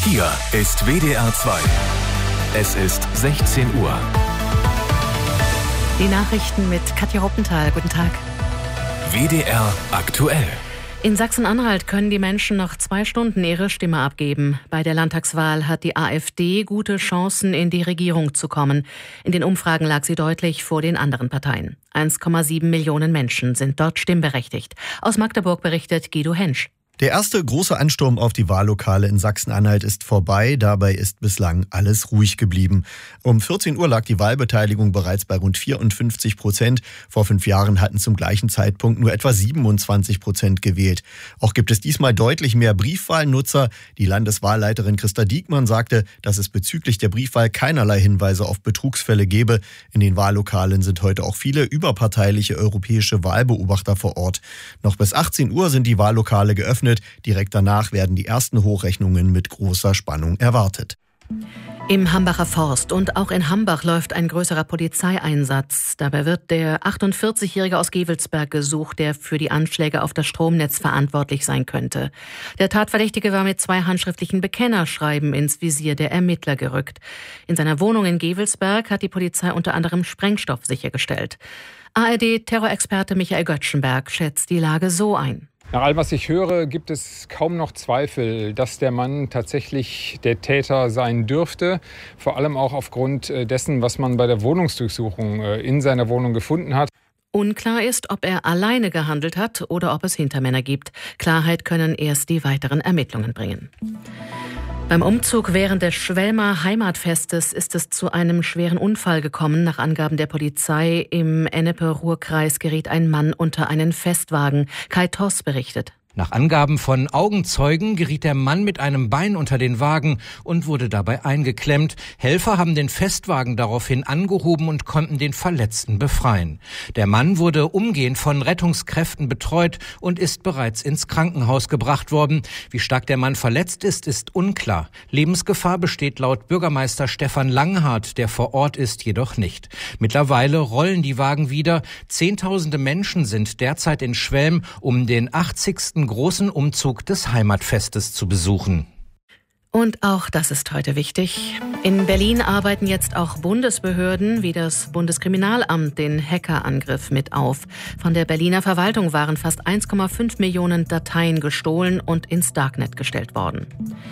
Hier ist WDR 2. Es ist 16 Uhr. Die Nachrichten mit Katja Hoppenthal. Guten Tag. WDR aktuell. In Sachsen-Anhalt können die Menschen noch 2 Stunden ihre Stimme abgeben. Bei der Landtagswahl hat die AfD gute Chancen, in die Regierung zu kommen. In den Umfragen lag sie deutlich vor den anderen Parteien. 1,7 Millionen Menschen sind dort stimmberechtigt. Aus Magdeburg berichtet Guido Hensch. Der erste große Ansturm auf die Wahllokale in Sachsen-Anhalt ist vorbei. Dabei ist bislang alles ruhig geblieben. Um 14 Uhr lag die Wahlbeteiligung bereits bei rund 54%. Vor 5 Jahren hatten zum gleichen Zeitpunkt nur etwa 27% gewählt. Auch gibt es diesmal deutlich mehr Briefwahlnutzer. Die Landeswahlleiterin Christa Diekmann sagte, dass es bezüglich der Briefwahl keinerlei Hinweise auf Betrugsfälle gebe. In den Wahllokalen sind heute auch viele überparteiliche europäische Wahlbeobachter vor Ort. Noch bis 18 Uhr sind die Wahllokale geöffnet. Direkt danach werden die ersten Hochrechnungen mit großer Spannung erwartet. Im Hambacher Forst und auch in Hambach läuft ein größerer Polizeieinsatz. Dabei wird der 48-Jährige aus Gevelsberg gesucht, der für die Anschläge auf das Stromnetz verantwortlich sein könnte. Der Tatverdächtige war mit 2 handschriftlichen Bekennerschreiben ins Visier der Ermittler gerückt. In seiner Wohnung in Gevelsberg hat die Polizei unter anderem Sprengstoff sichergestellt. ARD-Terrorexperte Michael Göttschenberg schätzt die Lage so ein. Nach allem, was ich höre, gibt es kaum noch Zweifel, dass der Mann tatsächlich der Täter sein dürfte. Vor allem auch aufgrund dessen, was man bei der Wohnungsdurchsuchung in seiner Wohnung gefunden hat. Unklar ist, ob er alleine gehandelt hat oder ob es Hintermänner gibt. Klarheit können erst die weiteren Ermittlungen bringen. Beim Umzug während des Schwelmer Heimatfestes ist es zu einem schweren Unfall gekommen. Nach Angaben der Polizei im Ennepe-Ruhr-Kreis geriet ein Mann unter einen Festwagen. Kai Toss berichtet. Nach Angaben von Augenzeugen geriet der Mann mit einem Bein unter den Wagen und wurde dabei eingeklemmt. Helfer haben den Festwagen daraufhin angehoben und konnten den Verletzten befreien. Der Mann wurde umgehend von Rettungskräften betreut und ist bereits ins Krankenhaus gebracht worden. Wie stark der Mann verletzt ist unklar. Lebensgefahr besteht laut Bürgermeister Stefan Langhardt, der vor Ort ist, jedoch nicht. Mittlerweile rollen die Wagen wieder. Zehntausende Menschen sind derzeit in Schwelm, um den 80. großen Umzug des Heimatfestes zu besuchen. Und auch das ist heute wichtig. In Berlin arbeiten jetzt auch Bundesbehörden wie das Bundeskriminalamt den Hackerangriff mit auf. Von der Berliner Verwaltung waren fast 1,5 Millionen Dateien gestohlen und ins Darknet gestellt worden.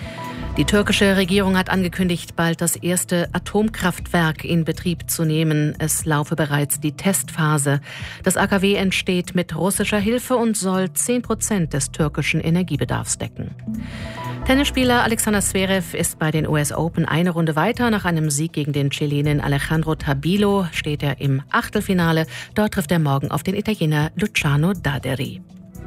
Die türkische Regierung hat angekündigt, bald das erste Atomkraftwerk in Betrieb zu nehmen. Es laufe bereits die Testphase. Das AKW entsteht mit russischer Hilfe und soll 10% des türkischen Energiebedarfs decken. Tennisspieler Alexander Zverev ist bei den US Open eine Runde weiter. Nach einem Sieg gegen den Chilenen Alejandro Tabilo steht er im Achtelfinale. Dort trifft er morgen auf den Italiener Luciano Daderi.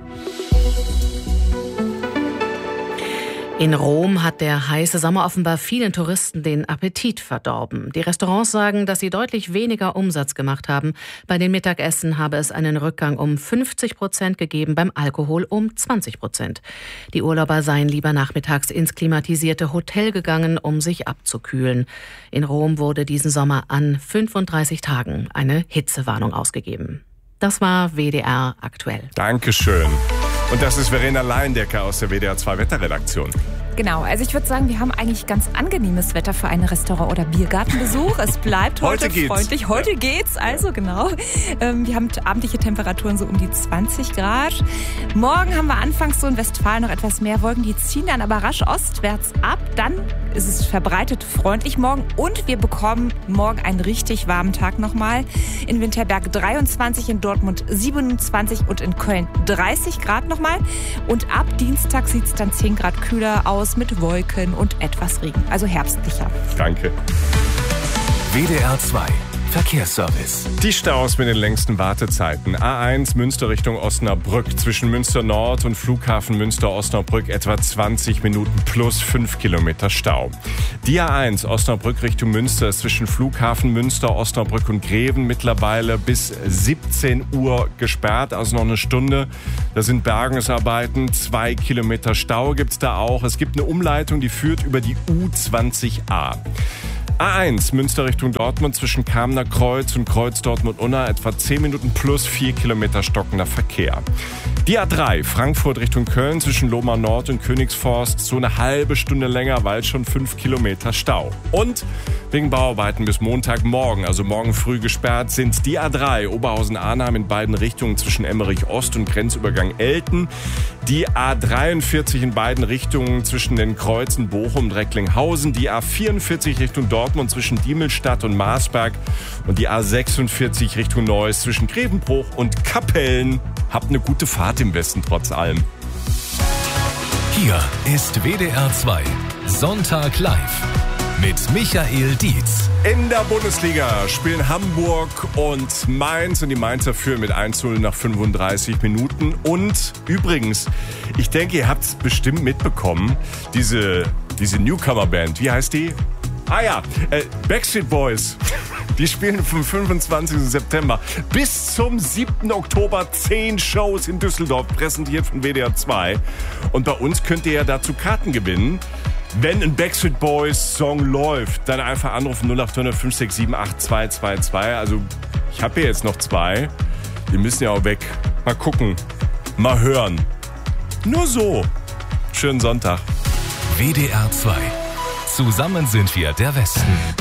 In Rom hat der heiße Sommer offenbar vielen Touristen den Appetit verdorben. Die Restaurants sagen, dass sie deutlich weniger Umsatz gemacht haben. Bei den Mittagessen habe es einen Rückgang um 50% gegeben, beim Alkohol um 20%. Die Urlauber seien lieber nachmittags ins klimatisierte Hotel gegangen, um sich abzukühlen. In Rom wurde diesen Sommer an 35 Tagen eine Hitzewarnung ausgegeben. Das war WDR aktuell. Dankeschön. Und das ist Verena Leindecker aus der WDR 2 Wetterredaktion. Genau, also ich würde sagen, wir haben eigentlich ganz angenehmes Wetter für einen Restaurant- oder Biergartenbesuch. Es bleibt heute freundlich. Heute geht's, also genau. Wir haben abendliche Temperaturen so um die 20 Grad. Morgen haben wir anfangs so in Westfalen noch etwas mehr Wolken. Die ziehen dann aber rasch ostwärts ab. Dann ist es verbreitet freundlich morgen. Und wir bekommen morgen einen richtig warmen Tag nochmal. In Winterberg 23, in Dortmund 27 und in Köln 30 Grad nochmal. Und ab Dienstag sieht es dann 10 Grad kühler aus mit Wolken und etwas Regen. Also herbstlicher. Danke. WDR 2 Verkehrsservice. Die Staus mit den längsten Wartezeiten. A1 Münster Richtung Osnabrück. Zwischen Münster Nord und Flughafen Münster-Osnabrück etwa 20 Minuten plus 5 Kilometer Stau. Die A1 Osnabrück Richtung Münster ist zwischen Flughafen Münster, Osnabrück und Greven mittlerweile bis 17 Uhr gesperrt, also noch eine Stunde. Da sind Bergungsarbeiten, 2 Kilometer Stau gibt's da auch. Es gibt eine Umleitung, die führt über die U20a. A1 Münster Richtung Dortmund zwischen Kamener Kreuz und Kreuz Dortmund-Unna etwa 10 Minuten plus 4 Kilometer stockender Verkehr. Die A3 Frankfurt Richtung Köln zwischen Lohmar Nord und Königsforst so eine halbe Stunde länger, weil schon 5 Kilometer Stau. Und wegen Bauarbeiten bis Montagmorgen, also morgen früh gesperrt, sind die A3 Oberhausen-Arnheim in beiden Richtungen zwischen Emmerich Ost und Grenzübergang Elten. Die A43 in beiden Richtungen zwischen den Kreuzen Bochum und Recklinghausen. Die A44 Richtung Dortmund zwischen Diemelstadt und Marsberg. Und die A46 Richtung Neuss zwischen Grevenbruch und Kapellen. Habt eine gute Fahrt im Westen trotz allem. Hier ist WDR 2 Sonntag live mit Michael Dietz. In der Bundesliga spielen Hamburg und Mainz und die Mainzer führen mit 1-0 nach 35 Minuten. Und übrigens, ich denke, ihr habt es bestimmt mitbekommen, diese Newcomer-Band, wie heißt die? Backstreet Boys. Die spielen vom 25. September bis zum 7. Oktober 10 Shows in Düsseldorf, präsentiert von WDR 2. Und bei uns könnt ihr ja dazu Karten gewinnen. Wenn ein Backstreet Boys Song läuft, dann einfach anrufen 0800 567 8222. Also ich habe hier jetzt noch 2. Die müssen ja auch weg. Mal gucken, mal hören. Nur so. Schönen Sonntag. WDR 2. Zusammen sind wir der Westen.